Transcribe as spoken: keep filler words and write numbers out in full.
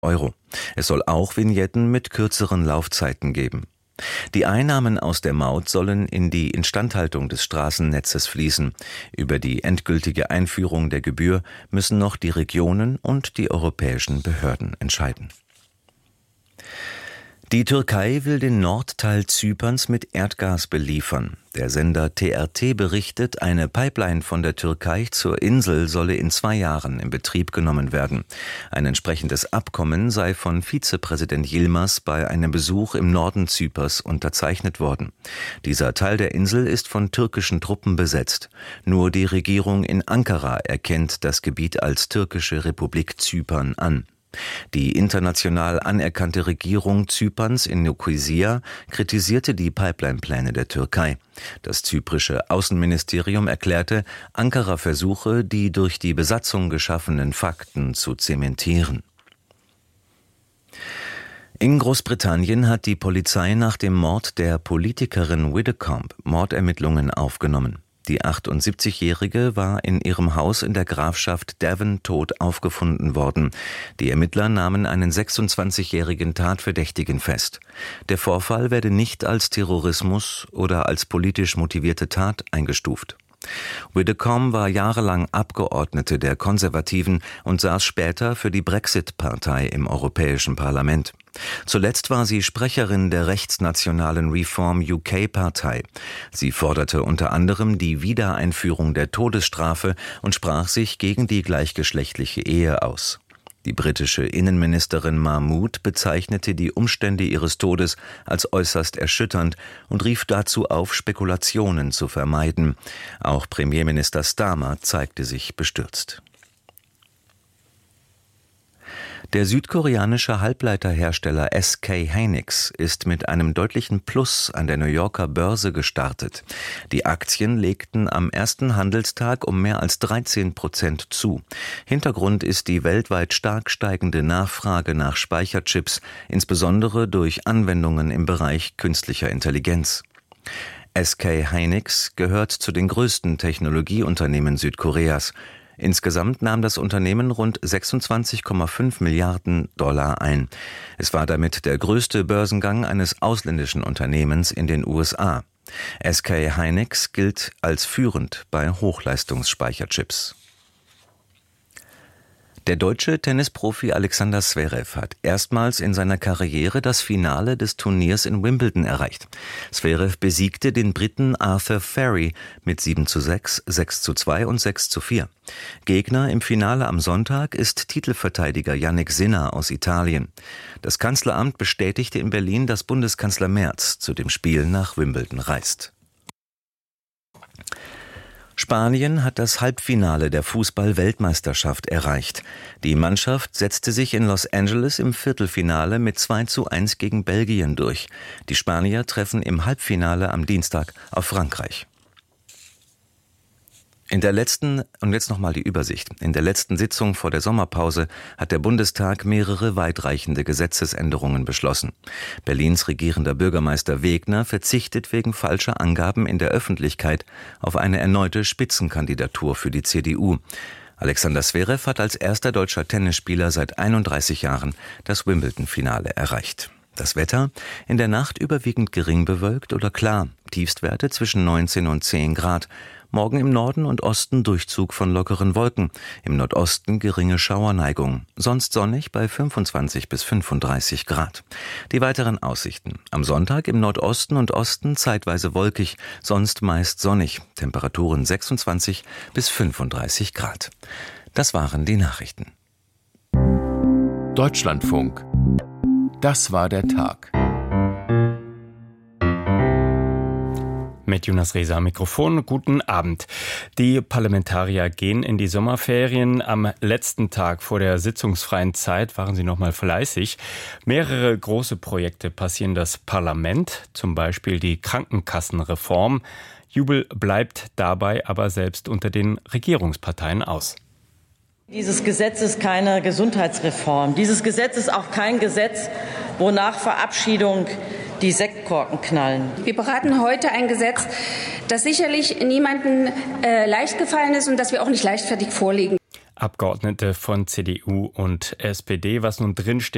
Euro. Es soll auch Vignetten mit kürzeren Laufzeiten geben. Die Einnahmen aus der Maut sollen in die Instandhaltung des Straßennetzes fließen. Über die endgültige Einführung der Gebühr müssen noch die Regionen und die europäischen Behörden entscheiden. Die Türkei will den Nordteil Zyperns mit Erdgas beliefern. Der Sender T R T berichtet, eine Pipeline von der Türkei zur Insel solle in zwei Jahren in Betrieb genommen werden. Ein entsprechendes Abkommen sei von Vizepräsident Yilmaz bei einem Besuch im Norden Zyperns unterzeichnet worden. Dieser Teil der Insel ist von türkischen Truppen besetzt. Nur die Regierung in Ankara erkennt das Gebiet als türkische Republik Zypern an. Die international anerkannte Regierung Zyperns in Nikosia kritisierte die Pipeline-Pläne der Türkei. Das zyprische Außenministerium erklärte, Ankara versuche, die durch die Besatzung geschaffenen Fakten zu zementieren. In Großbritannien hat die Polizei nach dem Mord der Politikerin Widdecombe Mordermittlungen aufgenommen. Die achtundsiebzigjährige war in ihrem Haus in der Grafschaft Devon tot aufgefunden worden. Die Ermittler nahmen einen sechsundzwanzigjährigen Tatverdächtigen fest. Der Vorfall werde nicht als Terrorismus oder als politisch motivierte Tat eingestuft. Widdecombe war jahrelang Abgeordnete der Konservativen und saß später für die Brexit-Partei im Europäischen Parlament. Zuletzt war sie Sprecherin der rechtsnationalen Reform U K-Partei. Sie forderte unter anderem die Wiedereinführung der Todesstrafe und sprach sich gegen die gleichgeschlechtliche Ehe aus. Die britische Innenministerin Mahmood bezeichnete die Umstände ihres Todes als äußerst erschütternd und rief dazu auf, Spekulationen zu vermeiden. Auch Premierminister Starmer zeigte sich bestürzt. Der südkoreanische Halbleiterhersteller S K Hynix ist mit einem deutlichen Plus an der New Yorker Börse gestartet. Die Aktien legten am ersten Handelstag um mehr als dreizehn Prozent zu. Hintergrund ist die weltweit stark steigende Nachfrage nach Speicherchips, insbesondere durch Anwendungen im Bereich künstlicher Intelligenz. S K Hynix gehört zu den größten Technologieunternehmen Südkoreas. Insgesamt nahm das Unternehmen rund sechsundzwanzig Komma fünf Milliarden Dollar ein. Es war damit der größte Börsengang eines ausländischen Unternehmens in den U S A. S K Hynix gilt als führend bei Hochleistungsspeicherchips. Der deutsche Tennisprofi Alexander Zverev hat erstmals in seiner Karriere das Finale des Turniers in Wimbledon erreicht. Zverev besiegte den Briten Arthur Ferry mit sieben zu sechs, sechs zu zwei und sechs zu vier. Gegner im Finale am Sonntag ist Titelverteidiger Jannik Sinner aus Italien. Das Kanzleramt bestätigte in Berlin, dass Bundeskanzler Merz zu dem Spiel nach Wimbledon reist. Spanien hat das Halbfinale der Fußball-Weltmeisterschaft erreicht. Die Mannschaft setzte sich in Los Angeles im Viertelfinale mit zwei zu eins gegen Belgien durch. Die Spanier treffen im Halbfinale am Dienstag auf Frankreich. In der letzten, und jetzt nochmal die Übersicht, in der letzten Sitzung vor der Sommerpause hat der Bundestag mehrere weitreichende Gesetzesänderungen beschlossen. Berlins regierender Bürgermeister Wegner verzichtet wegen falscher Angaben in der Öffentlichkeit auf eine erneute Spitzenkandidatur für die C D U. Alexander Zverev hat als erster deutscher Tennisspieler seit einunddreißig Jahren das Wimbledon-Finale erreicht. Das Wetter: in der Nacht überwiegend gering bewölkt oder klar, Tiefstwerte zwischen neunzehn und zehn Grad. Morgen im Norden und Osten Durchzug von lockeren Wolken, im Nordosten geringe Schauerneigung, sonst sonnig bei fünfundzwanzig bis fünfunddreißig Grad. Die weiteren Aussichten: am Sonntag im Nordosten und Osten zeitweise wolkig, sonst meist sonnig, Temperaturen sechsundzwanzig bis fünfunddreißig Grad. Das waren die Nachrichten. Deutschlandfunk. Das war der Tag. Mit Jonas Reza am Mikrofon. Guten Abend. Die Parlamentarier gehen in die Sommerferien. Am letzten Tag vor der sitzungsfreien Zeit waren sie noch mal fleißig. Mehrere große Projekte passieren das Parlament, zum Beispiel die Krankenkassenreform. Jubel bleibt dabei aber selbst unter den Regierungsparteien aus. Dieses Gesetz ist keine Gesundheitsreform. Dieses Gesetz ist auch kein Gesetz, wo nach Verabschiedung die Sektkorken knallen. Wir beraten heute ein Gesetz, das sicherlich niemandem äh, leicht gefallen ist und das wir auch nicht leichtfertig vorlegen. Abgeordnete von C D U und S P D, was nun drinsteht.